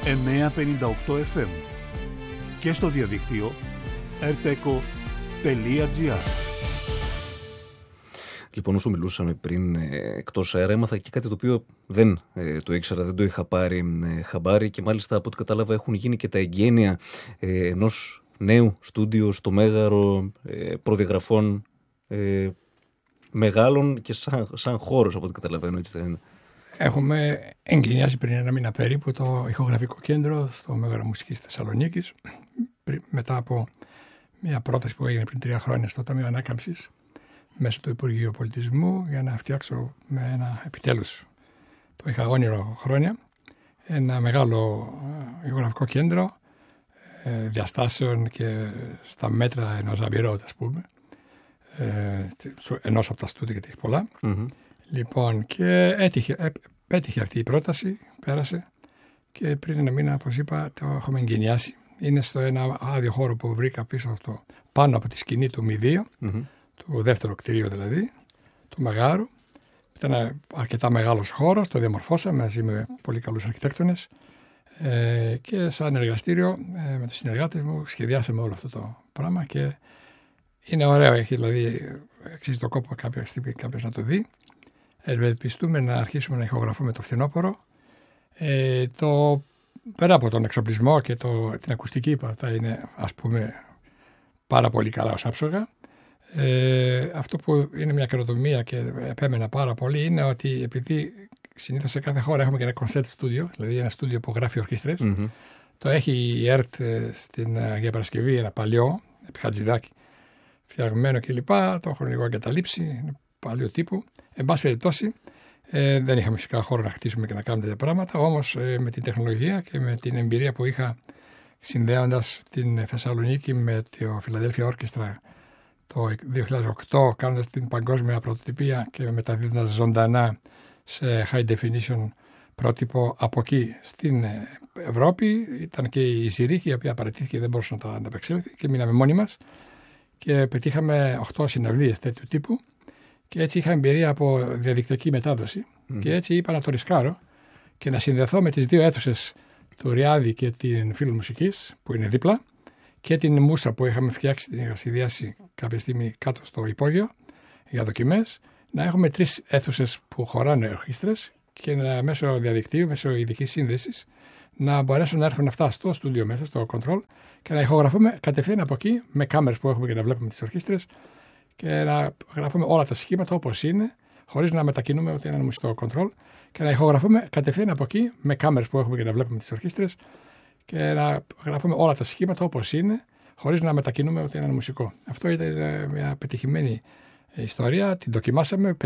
958 FM και στο διαδίκτυο rteco.gr. Λοιπόν, όσο μιλούσαμε πριν εκτός αέρα, έμαθα και κάτι το οποίο δεν το ήξερα, δεν το είχα πάρει χαμπάρι και μάλιστα από ό,τι κατάλαβα έχουν γίνει και τα εγγένεια ενός νέου στούντιο στο Μέγαρο προδιαγραφών μεγάλων και σαν χώρος, από ό,τι καταλαβαίνω, έτσι δεν είναι? Έχουμε εγκαινιάσει πριν ένα μήνα περίπου το ηχογραφικό κέντρο στο Μέγαρο Μουσικής Θεσσαλονίκης, μετά από μια πρόταση που έγινε πριν 3 χρόνια στο Ταμείο Ανάκαμψης μέσω του Υπουργείου Πολιτισμού, για να φτιάξω με ένα επιτέλους, το είχα όνειρο χρόνια, ένα μεγάλο ηχογραφικό κέντρο διαστάσεων και στα μέτρα ενός Αμπιρότα, ας πούμε, ενός από τα στούντια, γιατί έχει πολλά. Mm-hmm. Λοιπόν, και πέτυχε αυτή η πρόταση, πέρασε και πριν ένα μήνα, όπως είπα, το έχουμε εγκαινιάσει. Είναι στο ένα άδειο χώρο που βρήκα πάνω από τη σκηνή του Μ2, mm-hmm. του δεύτερου κτηρίου δηλαδή, του Μεγάρου. Ήταν αρκετά μεγάλος χώρος, το διαμορφώσαμε μαζί με πολύ καλούς αρχιτέκτονες και σαν εργαστήριο με τους συνεργάτες μου σχεδιάσαμε όλο αυτό το πράγμα και είναι ωραίο, έχει δηλαδή, αξίζει το κόπο κάποια στιγμή κάποιος να το δει. Ευελπιστούμε να αρχίσουμε να ηχογραφούμε το φθινόπωρο. Πέρα από τον εξοπλισμό και την ακουστική που θα είναι, ας πούμε, πάρα πολύ καλά ως άψογα, αυτό που είναι μια καινοτομία και επέμενα πάρα πολύ είναι ότι επειδή συνήθως σε κάθε χώρα έχουμε και ένα concert studio, δηλαδή ένα στούντιο που γράφει ορχήστρες, mm-hmm. το έχει η ΕΡΤ στην Αγία Παρασκευή, ένα παλιό, επί Χατζηδάκη, φτιαγμένο κλπ. Το έχω λίγο εγκαταλείψει, είναι παλιό τύπου. Εν πάση περιπτώσει, δεν είχαμε φυσικά χώρο να χτίσουμε και να κάνουμε τέτοια πράγματα, όμως με την τεχνολογία και με την εμπειρία που είχα συνδέοντας την Θεσσαλονίκη με το Φιλαδέλφια Όρκεστρα το 2008, κάνοντας την παγκόσμια πρωτοτυπία και μεταδίδοντας ζωντανά σε high definition πρότυπο από εκεί στην Ευρώπη. Ήταν και η Ζηρίχη, η οποία παραιτήθηκε, δεν μπορούσε να τα ανταπεξέλθει και μείναμε μόνοι μας και πετύχαμε 8 συναυλίες τέτοιου τύπου και έτσι είχα εμπειρία από διαδικτυακή μετάδοση και έτσι είπα να το ρισκάρω και να συνδεθώ με τις 2 αίθουσες του Ριάδη και την Φίλου Μουσικής που είναι δίπλα και την Μούσα που είχαμε φτιάξει, την είχα σχεδιάσει κάποια στιγμή κάτω στο υπόγειο για δοκιμές, να έχουμε 3 αίθουσες που χωράνε ορχήστρες και μέσω διαδικτύου, μέσω ειδικής σύνδεσης, να μπορέσουν να έρθουν αυτά στο στούντιο μέσα, στο control και να ηχογραφούμε κατευθείαν από εκεί με κάμερες που έχουμε και να βλέπουμε τις ορχήστρες και να γράφουμε όλα τα σχήματα όπως είναι, χωρίς να μετακινούμε ούτε ένα μουσικό control και να ηχογραφούμε κατευθείαν από εκεί με κάμερες που έχουμε και να βλέπουμε τις ορχήστρες και να γράφουμε όλα τα σχήματα όπως είναι, χωρίς να μετακινούμε ούτε ένα μουσικό. Αυτό ήταν μια πετυχημένη ιστορία, την δοκιμάσαμε.